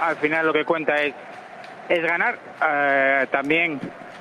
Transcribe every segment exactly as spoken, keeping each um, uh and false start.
al final lo que cuenta es, es ganar. Eh, también...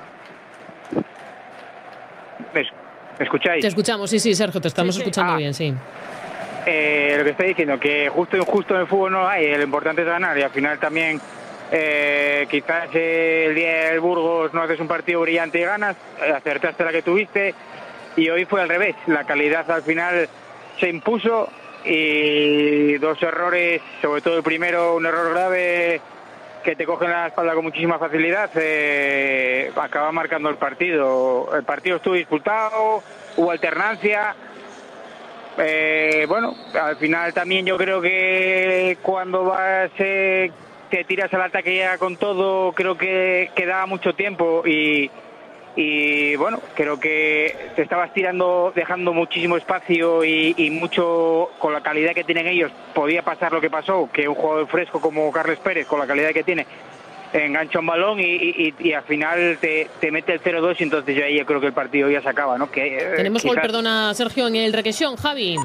¿Me escucháis? Te escuchamos, sí, sí, Sergio, te estamos sí, sí. escuchando ah, bien, sí. Eh, lo que estoy diciendo, que justo y injusto en el fútbol no hay, lo importante es ganar, y al final también eh, quizás eh, el día del Burgos no haces un partido brillante y ganas, eh, acertaste la que tuviste, y hoy fue al revés, la calidad al final se impuso, y dos errores, sobre todo el primero, un error grave que te cogen la espalda con muchísima facilidad, eh, acaba marcando el partido. El partido estuvo disputado, hubo alternancia. Eh, bueno, al final también yo creo que cuando vas, eh, te tiras al ataque ya con todo, creo que quedaba mucho tiempo y, y bueno, creo que te estabas tirando, dejando muchísimo espacio y, y mucho, con la calidad que tienen ellos, podía pasar lo que pasó, que un jugador fresco como Carles Pérez, con la calidad que tiene, engancha un balón y, y, y al final te, te mete el cero dos y entonces yo ahí yo creo que el partido ya se acaba, ¿no? Que, eh, Tenemos quizás... gol, perdona Sergio, en el requesión, Javi.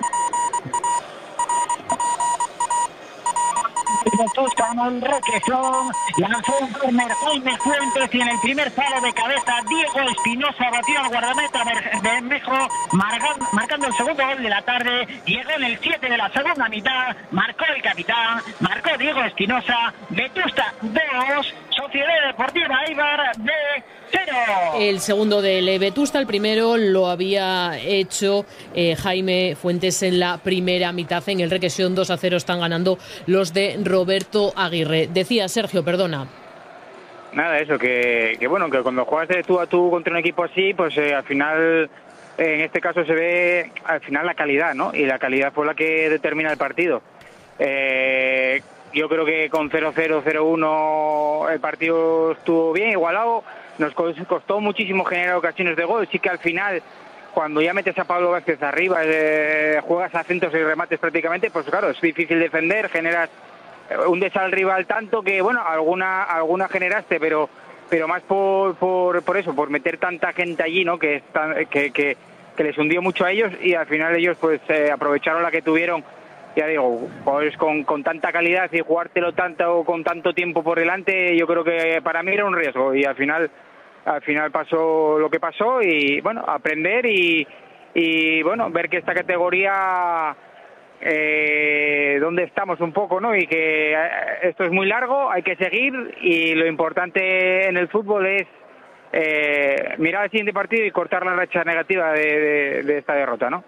Vetusta en el requesón, lanzó un córner Jaime Fuentes y en el primer palo de cabeza Diego Espinosa batió al guardameta Bermejo, marcando, marcando el segundo gol de la tarde. Llegó en el siete de la segunda mitad, marcó el capitán, marcó Diego Espinosa. Vetusta dos, Sociedad Deportiva Eibar de cero. El segundo del Vetusta, el primero lo había hecho eh, Jaime Fuentes en la primera mitad. En el requesión dos a cero están ganando los de Roberto Aguirre. Decía Sergio, perdona. Nada, eso, que, que bueno, que cuando juegas de tú a tú contra un equipo así, pues eh, al final, eh, en este caso se ve al final la calidad, ¿no? Y la calidad fue la que determina el partido. Eh, yo creo que con cero cero, cero uno el partido estuvo bien, igualado. Nos costó muchísimo generar ocasiones de gol. Sí que al final, cuando ya metes a Pablo Vázquez arriba, eh, juegas a centros y remates prácticamente, pues claro, es difícil defender, generas hundes al rival tanto que, bueno, alguna alguna generaste, pero pero más por por, por eso, por meter tanta gente allí, ¿no? Que, están, que, que, que les hundió mucho a ellos y al final ellos pues eh, aprovecharon la que tuvieron, ya digo, pues con, con tanta calidad y jugártelo tanto con tanto tiempo por delante, yo creo que para mí era un riesgo y al final al final pasó lo que pasó y, bueno, aprender y, y bueno, ver que esta categoría... Eh, dónde estamos un poco, ¿no? Y que esto es muy largo, hay que seguir y lo importante en el fútbol es eh, mirar al siguiente partido y cortar la racha negativa de, de, de esta derrota, ¿no?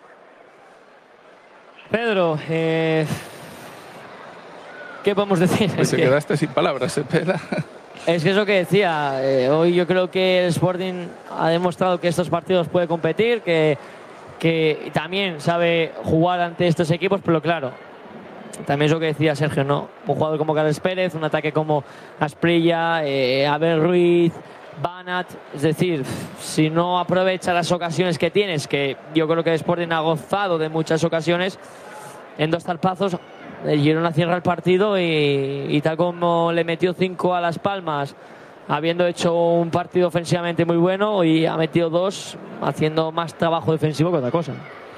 Pedro, eh, ¿qué podemos decir? Pues te que... quedaste sin palabras, ¿eh, Pedro? Es que es lo que decía, eh, hoy yo creo que el Sporting ha demostrado que estos partidos puede competir, que que también sabe jugar ante estos equipos, pero claro, también es lo que decía Sergio, ¿no? Un jugador como Carles Pérez, un ataque como Asprilla, eh, Abel Ruiz, Banat, es decir, si no aprovecha las ocasiones que tienes, que yo creo que el Sporting ha gozado de muchas ocasiones, en dos zarpazos el Girona cierra el partido y, y tal como le metió cinco a Las Palmas, habiendo hecho un partido ofensivamente muy bueno, y ha metido dos haciendo más trabajo defensivo que otra cosa.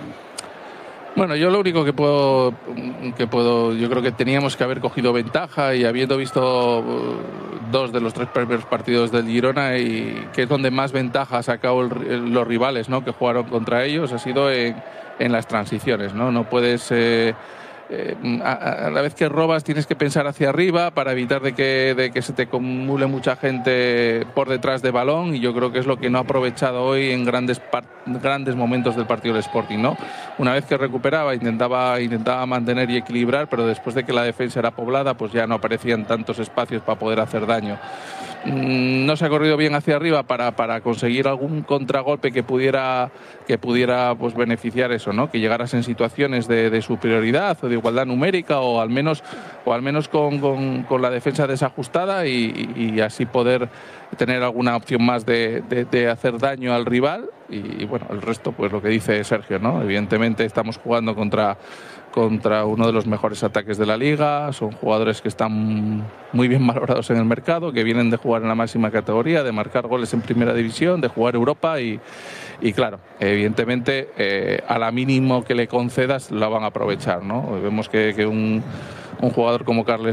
Bueno, yo lo único que puedo, que puedo, yo creo que teníamos que haber cogido ventaja y habiendo visto dos de los tres primeros partidos del Girona y que es donde más ventaja ha sacado el, los rivales, ¿no? Que jugaron contra ellos, ha sido en, en las transiciones, ¿no? No puedes... Eh, Eh, a, a la vez que robas tienes que pensar hacia arriba para evitar de que, de que se te acumule mucha gente por detrás de balón, y yo creo que es lo que no ha aprovechado hoy en grandes par, grandes momentos del partido del Sporting, ¿no? Una vez que recuperaba intentaba, intentaba mantener y equilibrar, pero después de que la defensa era poblada pues ya no aparecían tantos espacios para poder hacer daño. No se ha corrido bien hacia arriba para, para conseguir algún contragolpe que pudiera que pudiera pues beneficiar eso, ¿no? Que llegaras en situaciones de, de superioridad o de igualdad numérica, o al menos o al menos con, con, con la defensa desajustada y, y, y así poder tener alguna opción más de, de, de hacer daño al rival. Y, y bueno, el resto pues lo que dice Sergio, ¿no? Evidentemente estamos jugando contra contra uno de los mejores ataques de la liga, son jugadores que están muy bien valorados en el mercado, que vienen de jugar en la máxima categoría, de marcar goles en primera división, de jugar Europa y, y claro, evidentemente eh, a la mínimo que le concedas la van a aprovechar, ¿no? Vemos que, que un, un jugador como Carles